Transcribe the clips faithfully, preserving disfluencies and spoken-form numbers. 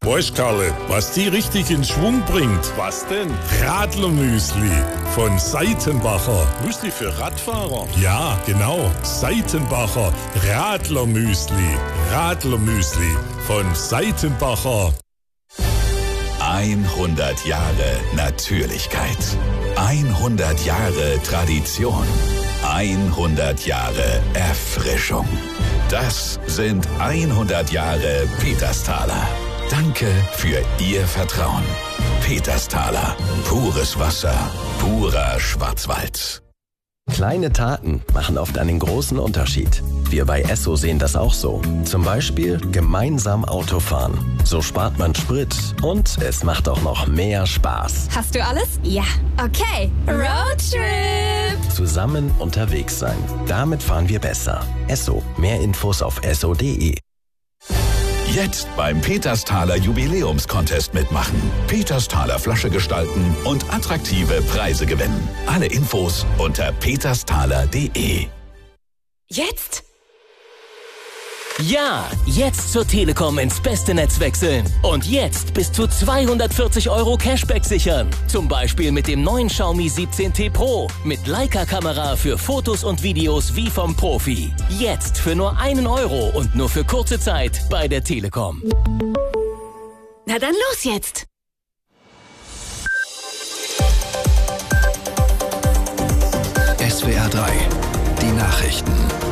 Weißt Karle, was die richtig in Schwung bringt? Was denn? Radlermüsli von Seitenbacher. Müsli für Radfahrer? Ja, genau. Seitenbacher Radlermüsli. Radlermüsli von Seitenbacher. hundert Jahre Natürlichkeit. hundert Jahre Tradition. hundert Jahre Erfrischung. Das sind hundert Jahre Petersthaler. Danke für Ihr Vertrauen. Petersthaler. Pures Wasser. Purer Schwarzwald. Kleine Taten machen oft einen großen Unterschied. Wir bei Esso sehen das auch so. Zum Beispiel gemeinsam Autofahren. So spart man Sprit und es macht auch noch mehr Spaß. Hast du alles? Ja. Okay. Roadtrip. Zusammen unterwegs sein. Damit fahren wir besser. Esso. Mehr Infos auf esso punkt de. Jetzt beim Petersthaler Jubiläumscontest mitmachen. Petersthaler Flasche gestalten und attraktive Preise gewinnen. Alle Infos unter petersthaler punkt de. Jetzt? Ja, jetzt zur Telekom ins beste Netz wechseln. Und jetzt bis zu zweihundertvierzig Euro Cashback sichern. Zum Beispiel mit dem neuen Xiaomi siebzehn T Pro. Mit Leica-Kamera für Fotos und Videos wie vom Profi. Jetzt für nur einen Euro und nur für kurze Zeit bei der Telekom. Na dann los jetzt! S W R drei, die Nachrichten.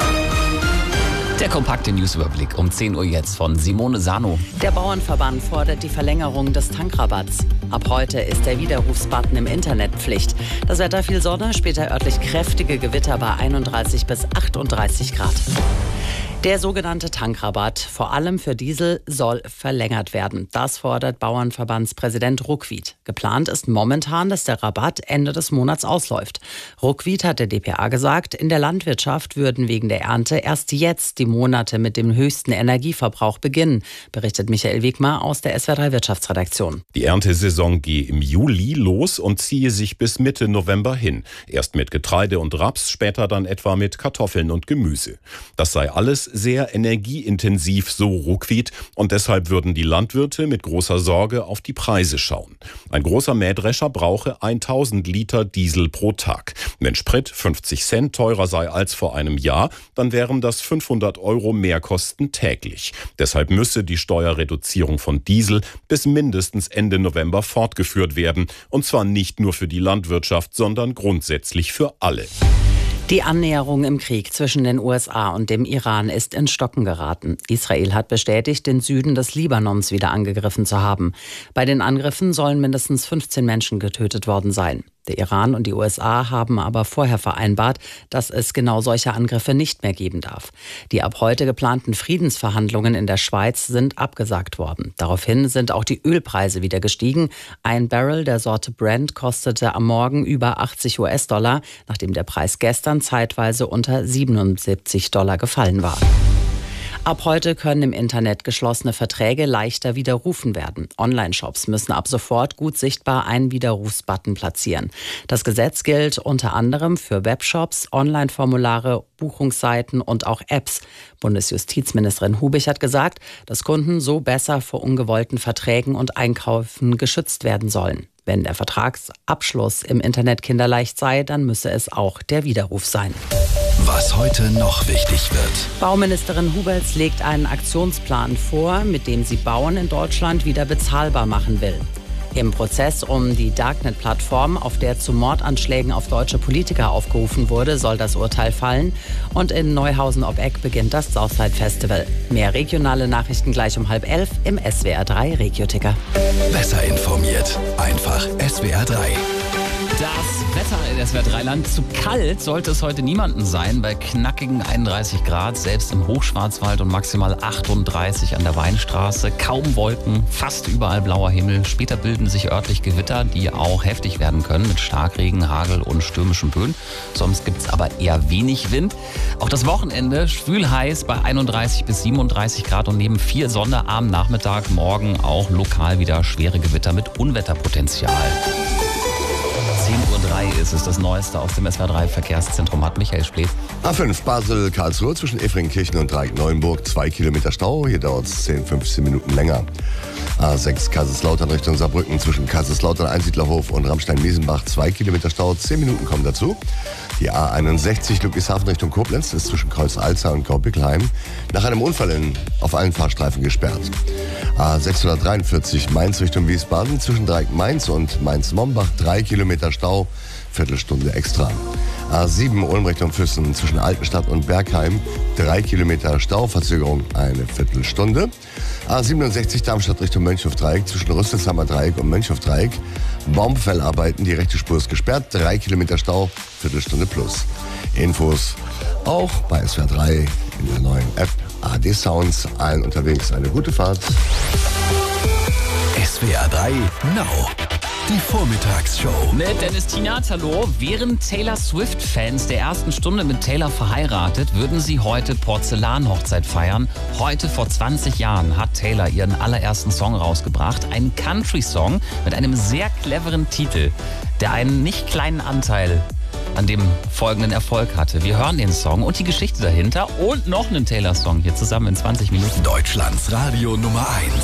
Der kompakte Newsüberblick um zehn Uhr jetzt von Simone Sano. Der Bauernverband fordert die Verlängerung des Tankrabatts. Ab heute ist der Widerrufsbutton im Internet Pflicht. Das Wetter viel Sonne, später örtlich kräftige Gewitter bei einunddreißig bis achtunddreißig Grad. Der sogenannte Tankrabatt, vor allem für Diesel, soll verlängert werden. Das fordert Bauernverbandspräsident Ruckwied. Geplant ist momentan, dass der Rabatt Ende des Monats ausläuft. Ruckwied hat der D P A gesagt, in der Landwirtschaft würden wegen der Ernte erst jetzt die Monate mit dem höchsten Energieverbrauch beginnen, berichtet Michael Wegmar aus der S W R drei Wirtschaftsredaktion. Die Erntesaison gehe im Juli los und ziehe sich bis Mitte November hin. Erst mit Getreide und Raps, später dann etwa mit Kartoffeln und Gemüse. Das sei alles sehr energieintensiv, so Ruckwied, und deshalb würden die Landwirte mit großer Sorge auf die Preise schauen. Ein großer Mähdrescher brauche tausend Liter Diesel pro Tag. Wenn Sprit fünfzig Cent teurer sei als vor einem Jahr, dann wären das fünfhundert Euro Mehrkosten täglich. Deshalb müsse die Steuerreduzierung von Diesel bis mindestens Ende November fortgeführt werden. Und zwar nicht nur für die Landwirtschaft, sondern grundsätzlich für alle. Die Annäherung im Krieg zwischen den U S A und dem Iran ist ins Stocken geraten. Israel hat bestätigt, den Süden des Libanons wieder angegriffen zu haben. Bei den Angriffen sollen mindestens fünfzehn Menschen getötet worden sein. Der Iran und die U S A haben aber vorher vereinbart, dass es genau solche Angriffe nicht mehr geben darf. Die ab heute geplanten Friedensverhandlungen in der Schweiz sind abgesagt worden. Daraufhin sind auch die Ölpreise wieder gestiegen. Ein Barrel der Sorte Brent kostete am Morgen über achtzig US-Dollar, nachdem der Preis gestern zeitweise unter siebenundsiebzig Dollar gefallen war. Ab heute können im Internet geschlossene Verträge leichter widerrufen werden. Online-Shops müssen ab sofort gut sichtbar einen Widerrufsbutton platzieren. Das Gesetz gilt unter anderem für Webshops, Online-Formulare, Buchungsseiten und auch Apps. Bundesjustizministerin Hubich hat gesagt, dass Kunden so besser vor ungewollten Verträgen und Einkäufen geschützt werden sollen. Wenn der Vertragsabschluss im Internet kinderleicht sei, dann müsse es auch der Widerruf sein. Was heute noch wichtig wird. Bauministerin Huberts legt einen Aktionsplan vor, mit dem sie Bauen in Deutschland wieder bezahlbar machen will. Im Prozess um die Darknet-Plattform, auf der zu Mordanschlägen auf deutsche Politiker aufgerufen wurde, soll das Urteil fallen. Und in Neuhausen ob Eck beginnt das Southside Festival. Mehr regionale Nachrichten gleich um halb elf im S W R drei Regioticker. Besser informiert. Einfach S W R drei. Das Wetter in S W R drei Land. Zu kalt sollte es heute niemanden sein. Bei knackigen einunddreißig Grad, selbst im Hochschwarzwald, und maximal achtunddreißig an der Weinstraße. Kaum Wolken, fast überall blauer Himmel. Später bilden sich örtlich Gewitter, die auch heftig werden können mit Starkregen, Hagel und stürmischen Böen. Sonst gibt es aber eher wenig Wind. Auch das Wochenende schwül heiß bei einunddreißig bis siebenunddreißig Grad und neben viel Sonne am Nachmittag, morgen auch lokal wieder schwere Gewitter mit Unwetterpotenzial. zehn Uhr drei ist es, das Neueste aus dem S W R drei Verkehrszentrum hat Michael Splet. A fünf Basel-Karlsruhe zwischen Efringkirchen und Dreieck-Neuenburg. Zwei Kilometer Stau. Hier dauert es zehn, fünfzehn Minuten länger. A sechs Kaiserslautern Richtung Saarbrücken zwischen Kaiserslautern Einsiedlerhof und Ramstein-Miesenbach zwei Kilometer Stau, zehn Minuten kommen dazu. Die A einundsechzig Ludwigshafen Richtung Koblenz ist zwischen Kreuz-Alzey und Gau-Bickelheim nach einem Unfall in, auf allen Fahrstreifen gesperrt. A sechshundertdreiundvierzig Mainz Richtung Wiesbaden zwischen Dreieck Mainz und Mainz-Mombach drei Kilometer Stau, Viertelstunde extra. A sieben Ulm Richtung Füssen zwischen Altenstadt und Bergheim drei Kilometer Stauverzögerung, eine Viertelstunde. A siebenundsechzig Darmstadt Richtung Mönchhofdreieck zwischen Rüsselsheimer Dreieck und Mönchhofdreieck Baumfellarbeiten, die rechte Spur ist gesperrt, drei Kilometer Stau, Viertelstunde plus. Infos auch bei S W R drei in der neuen App A D Sounds. Allen unterwegs eine gute Fahrt. S W R drei Now. Die Vormittagsshow. Mit Dennis Tienert, hallo. Wären Taylor Swift-Fans der ersten Stunde mit Taylor verheiratet, würden sie heute Porzellanhochzeit feiern. Heute vor zwanzig Jahren hat Taylor ihren allerersten Song rausgebracht. Ein Country-Song mit einem sehr cleveren Titel, der einen nicht kleinen Anteil an dem folgenden Erfolg hatte. Wir hören den Song und die Geschichte dahinter und noch einen Taylor-Song hier zusammen in zwanzig Minuten. Deutschlands Radio Nummer eins.